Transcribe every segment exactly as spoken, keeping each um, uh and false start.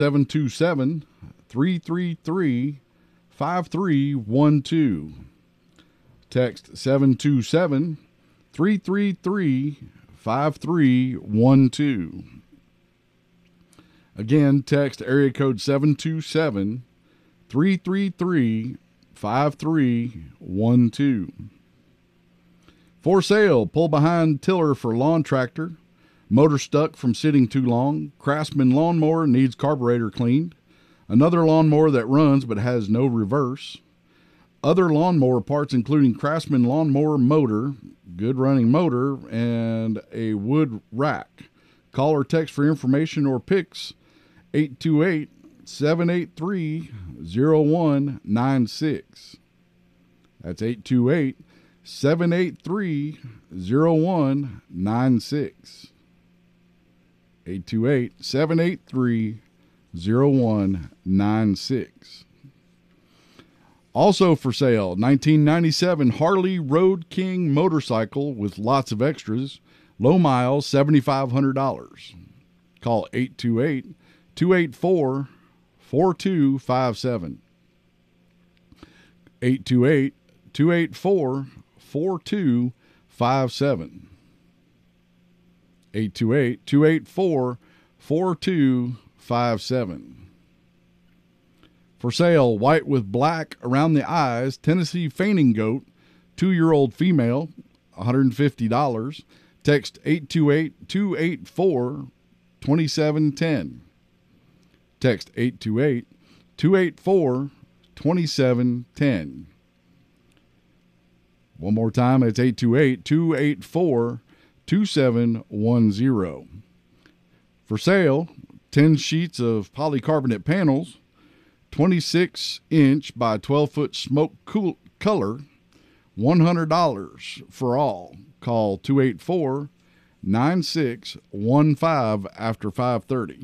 seven two seven, three three three, five three one two. Text seven two seven, three three three, five three one two. Again, text area code seven two seven, three three three, five three one two. For sale, pull behind tiller for lawn tractor. Motor stuck from sitting too long. Craftsman lawnmower needs carburetor cleaned. Another lawnmower that runs but has no reverse. Other lawnmower parts including Craftsman lawnmower motor, good running motor, and a wood rack. Call or text for information or pics eight two eight, seven eight three, zero one nine six. That's eight two eight, seven eight three, zero one nine six. eight two eight, seven eight three, zero one nine six. Also for sale, nineteen ninety-seven Harley Road King motorcycle with lots of extras. Low miles, seven thousand five hundred dollars. Call eight two eight, two eight four, four two five seven. eight two eight, two eight four, four two five seven. eight two eight, two eight four, four two five seven. For sale, white with black around the eyes, Tennessee fainting goat, two-year-old female, one hundred fifty dollars. Text eight two eight, two eight four, two seven one zero. Text eight two eight, two eight four, two seven one zero. One more time, it's eight two eight, two eight four, two seven one zero. For sale, ten sheets of polycarbonate panels, twenty-six inch by twelve foot smoke cool color, one hundred dollars for all. Call two eight four, nine six one five after five thirty.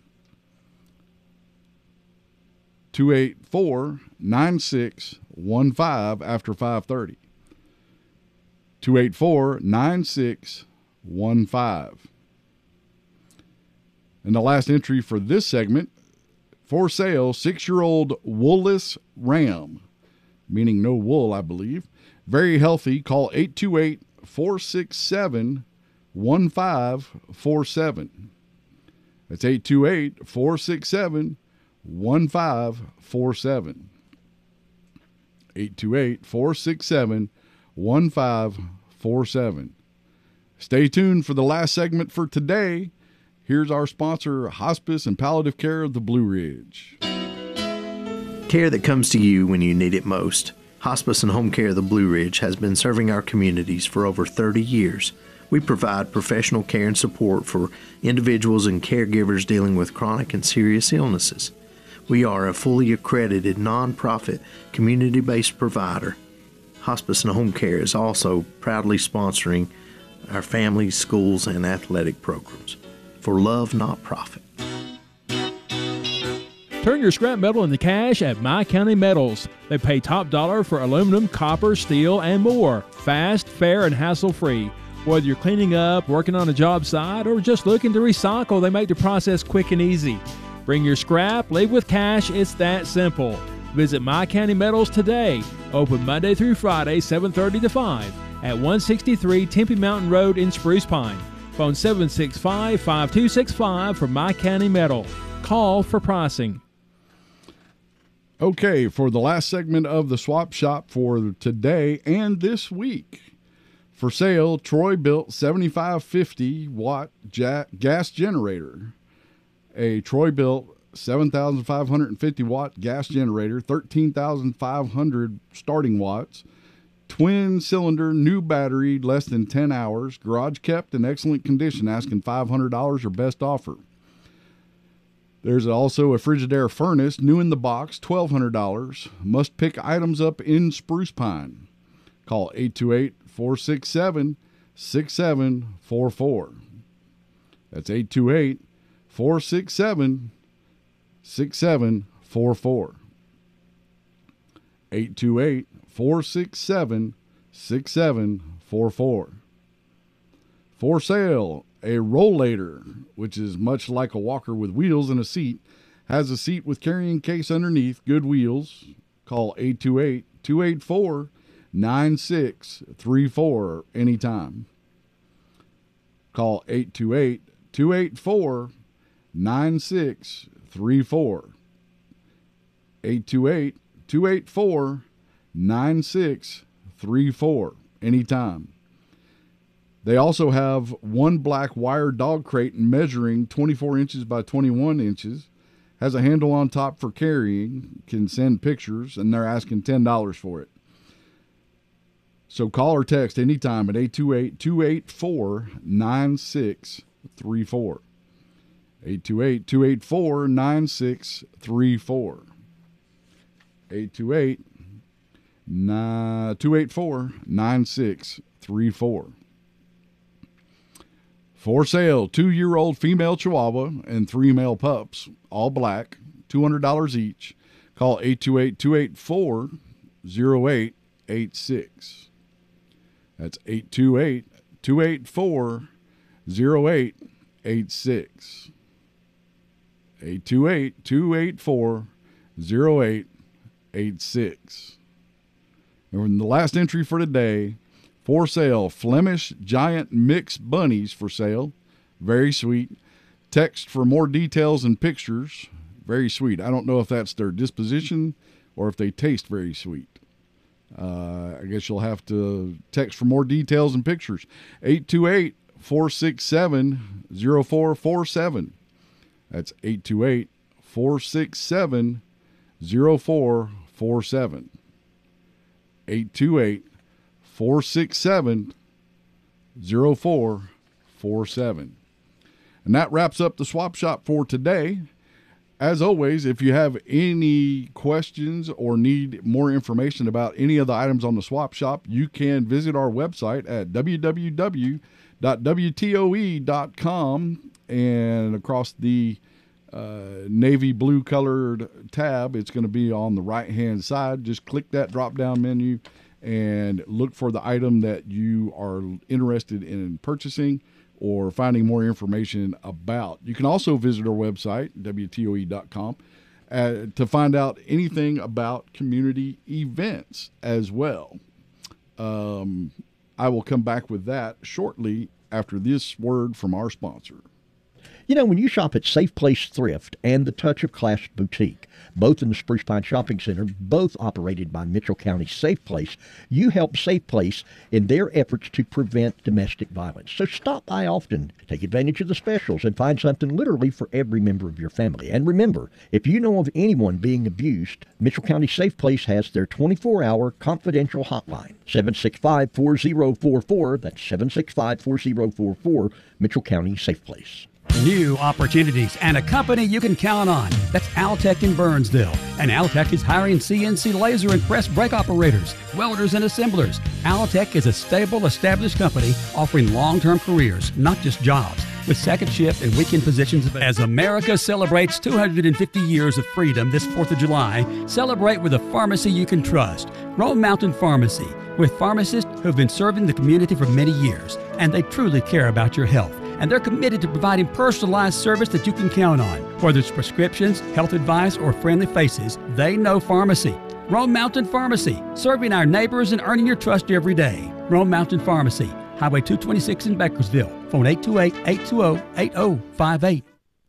two eight four, nine six one five after five thirty. two eight four, nine six one five. And the last entry for this segment, for sale, six-year-old woolless ram, meaning no wool, I believe. Very healthy. Call eight two eight, four six seven, one five four seven. That's eight two eight, four six seven, one five four seven. eight two eight, four six seven, one five four seven. Stay tuned for the last segment for today. Here's our sponsor, Hospice and Palliative Care of the Blue Ridge. Care that comes to you when you need it most. Hospice and Home Care of the Blue Ridge has been serving our communities for over thirty years. We provide professional care and support for individuals and caregivers dealing with chronic and serious illnesses. We are a fully accredited, nonprofit, community-based provider. Hospice and Home Care is also proudly sponsoring our families, schools, and athletic programs. For love, not profit. Turn your scrap metal into cash at My County Metals. They pay top dollar for aluminum, copper, steel, and more. Fast, fair, and hassle-free. Whether you're cleaning up, working on a job site, or just looking to recycle, they make the process quick and easy. Bring your scrap, leave with cash. It's that simple. Visit My County Metals today. Open Monday through Friday, seven thirty to five at one sixty-three Tempe Mountain Road in Spruce Pine. Phone seven six five, five two six five for My County Metal. Call for pricing. Okay, for the last segment of the Swap Shop for today and this week. For sale, Troy built seventy-five fifty watt ja- gas generator. A Troy built seven thousand five hundred fifty watt gas generator, thirteen thousand five hundred starting watts. Twin cylinder, new battery, less than ten hours. Garage kept in excellent condition, asking five hundred dollars or best offer. There's also a Frigidaire furnace, new in the box, twelve hundred dollars. Must pick items up in Spruce Pine. Call eight two eight, four six seven, six seven four four. That's eight two eight, four six seven, six seven four four. eight two eight, four six seven, six seven four four. For sale, a rollator, which is much like a walker with wheels and a seat, Has a seat with carrying case underneath, good wheels. Call eight two eight, two eight four, nine six three four anytime. Call eight two eight, two eight four, nine six three four. eight two eight, two eight four, nine six three four anytime. They also have one black wire dog crate measuring twenty-four inches by twenty-one inches. Has a handle on top for carrying, can send pictures, and they're asking ten dollars for it. So call or text anytime at eight two eight, two eight four, nine six three four. eight two eight, two eight four, nine six three four. eight two eight, two eight four, nine six three four. For sale, two-year-old female Chihuahua and three male pups, all black, two hundred dollars each. Call eight two eight, two eight four, zero eight eight six. That's eight two eight, two eight four, zero eight eight six. eight two eight, two eight four, zero eight eight six. And the last entry for today, for sale, Flemish Giant Mixed Bunnies for sale. Very sweet. Text for more details and pictures. Very sweet. I don't know if that's their disposition or if they taste very sweet. Uh, I guess you'll have to text for more details and pictures. eight two eight, four six seven, zero four four seven. That's eight two eight, four six seven, zero four four seven. eight two eight, four six seven, zero four four seven. And that wraps up the Swap Shop for today. As always, if you have any questions or need more information about any of the items on the Swap Shop, you can visit our website at w w w dot w t o e dot com, and across the uh, navy blue colored tab, it's going to be on the right hand side. Just click that drop down menu and look for the item that you are interested in purchasing or finding more information about. You can also visit our website, w t o e dot com, uh, to find out anything about community events as well. Um, I will come back with that shortly after this word from our sponsor. You know, when you shop at Safe Place Thrift and the Touch of Class Boutique, both in the Spruce Pine Shopping Center, both operated by Mitchell County Safe Place, you help Safe Place in their efforts to prevent domestic violence. So stop by often, take advantage of the specials, and find something literally for every member of your family. And remember, if you know of anyone being abused, Mitchell County Safe Place has their twenty-four hour confidential hotline, seven six five, four zero four four. That's seven six five, four zero four four, Mitchell County Safe Place. New opportunities and a company you can count on. That's Altec in Burnsville. And Altec is hiring C N C laser and press brake operators, welders, and assemblers. Altec is a stable, established company offering long-term careers, not just jobs, with second shift and weekend positions available. As America celebrates two hundred fifty years of freedom this fourth of July, celebrate with a pharmacy you can trust. Rome Mountain Pharmacy, with pharmacists who have been serving the community for many years, and they truly care about your health. And they're committed to providing personalized service that you can count on. Whether it's prescriptions, health advice, or friendly faces, they know pharmacy. Rome Mountain Pharmacy, serving our neighbors and earning your trust every day. Rome Mountain Pharmacy, Highway two twenty-six in Bakersville. Phone eight two eight, eight two zero, eight zero five eight.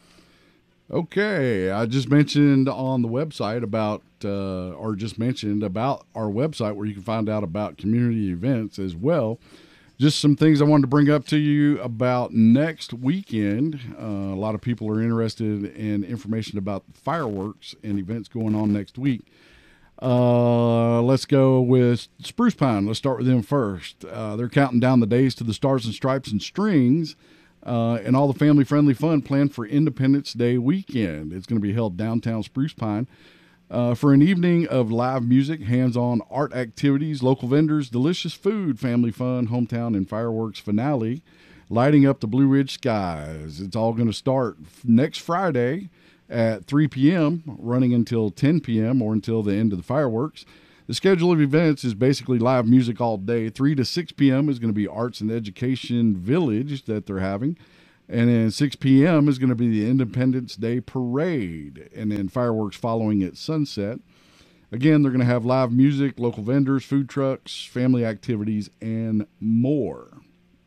Okay, I just mentioned on the website about, uh, or just mentioned about our website where you can find out about community events as well. Just some things I wanted to bring up to you about next weekend. Uh, a lot of people are interested in information about fireworks and events going on next week. Uh, let's go with Spruce Pine. Let's start with them first. Uh, they're counting down the days to the Stars and Stripes and Strings uh, and all the family-friendly fun planned for Independence Day weekend. It's going to be held downtown Spruce Pine. Uh, for an evening of live music, hands-on art activities, local vendors, delicious food, family fun, hometown, and fireworks finale, lighting up the Blue Ridge skies. It's all going to start next Friday at three p.m., running until ten p.m. or until the end of the fireworks. The schedule of events is basically live music all day. three to six p.m. is going to be Arts and Education Village that they're having. And then six p.m. is going to be the Independence Day Parade, and then fireworks following at sunset. Again, they're going to have live music, local vendors, food trucks, family activities, and more.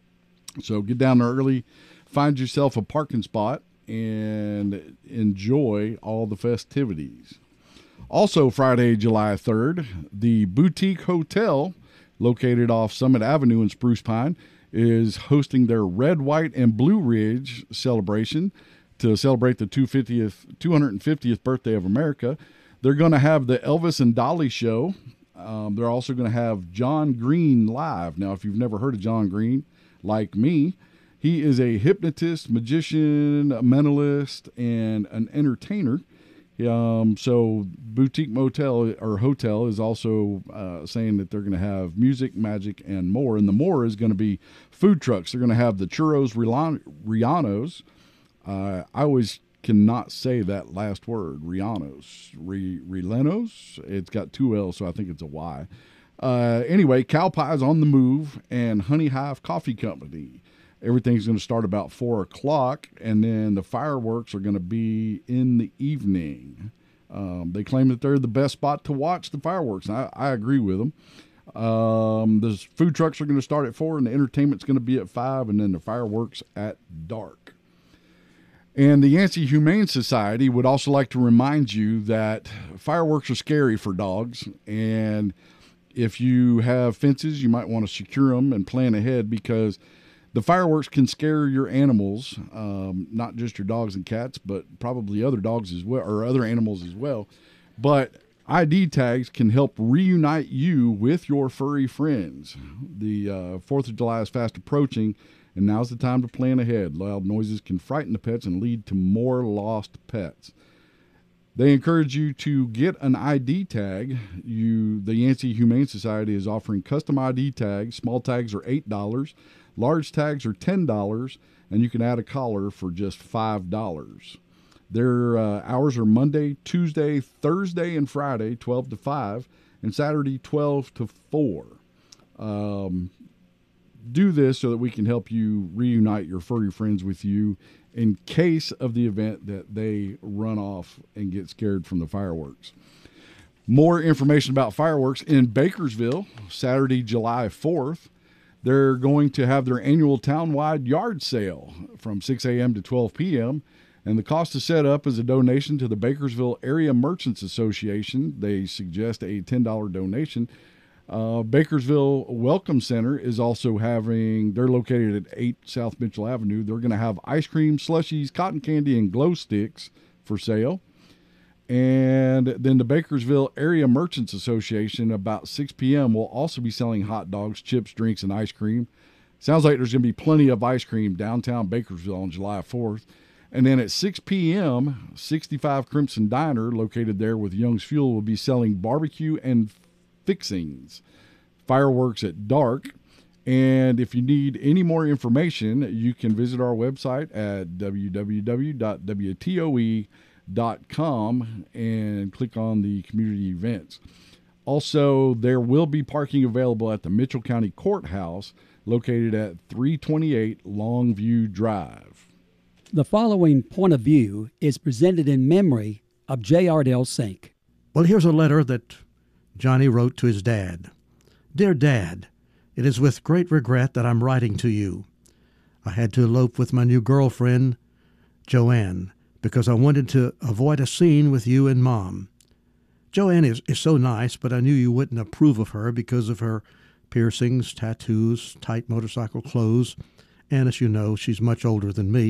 So get down there early, find yourself a parking spot, and enjoy all the festivities. Also, Friday, July third, the Boutique Hotel, located off Summit Avenue in Spruce Pine, is hosting their Red, White, and Blue Ridge celebration to celebrate the two hundred fiftieth birthday of America. They're going to have the Elvis and Dolly show. Um, they're also going to have John Green live. Now, if you've never heard of John Green, like me, he is a hypnotist, magician, a mentalist, and an entertainer. Um, so Boutique Motel or Hotel is also uh, saying that they're going to have music, magic, and more. And the more is going to be food trucks. They're going to have the Churros Rianos. Uh, I always cannot say that last word, Rianos. Re, Rilenos? It's got two L's, so I think it's a Y. Uh, anyway, Cow Pie's on the Move and Honey Hive Coffee Company. Everything's going to start about four o'clock, and then the fireworks are going to be in the evening. Um, they claim that they're the best spot to watch the fireworks, and I, I agree with them. Um, the food trucks are going to start at four, and the entertainment's going to be at five, and then the fireworks at dark. And the Yancey Humane Society would also like to remind you that fireworks are scary for dogs, and if you have fences, you might want to secure them and plan ahead, because the fireworks can scare your animals, um, not just your dogs and cats, but probably other dogs as well, or other animals as well. But I D tags can help reunite you with your furry friends. The uh, fourth of July is fast approaching, and now's the time to plan ahead. Loud noises can frighten the pets and lead to more lost pets. They encourage you to get an I D tag. You, the Yancey Humane Society is offering custom I D tags. Small tags are eight dollars. Large tags are ten dollars, and you can add a collar for just five dollars. Their uh, hours are Monday, Tuesday, Thursday, and Friday, twelve to five, and Saturday, twelve to four. Um, do this so that we can help you reunite your furry friends with you in case of the event that they run off and get scared from the fireworks. More information about fireworks in Bakersville, Saturday, July fourth. They're going to have their annual townwide yard sale from six a.m. to twelve p.m., and the cost to set up is a donation to the Bakersville Area Merchants Association. They suggest a ten dollars donation. Uh, Bakersville Welcome Center is also having, they're located at eight South Mitchell Avenue. They're going to have ice cream, slushies, cotton candy, and glow sticks for sale. And then the Bakersville Area Merchants Association, about six p.m., will also be selling hot dogs, chips, drinks, and ice cream. Sounds like there's going to be plenty of ice cream downtown Bakersville on July fourth. And then at six p.m., sixty-five Crimson Diner, located there with Young's Fuel, will be selling barbecue and fixings. Fireworks at dark. And if you need any more information, you can visit our website at w w w dot w t o e dot com and click on the community events. Also, there will be parking available at the Mitchell County Courthouse, located at three twenty-eight Longview Drive. The following point of view is presented in memory of J. Ardell Sink. Well, here's a letter that Johnny wrote to his dad. Dear Dad, it is with great regret that I'm writing to you. I had to elope with my new girlfriend, Joanne, because I wanted to avoid a scene with you and Mom. Joanne is, is so nice, but I knew you wouldn't approve of her because of her piercings, tattoos, tight motorcycle clothes, and as you know, she's much older than me.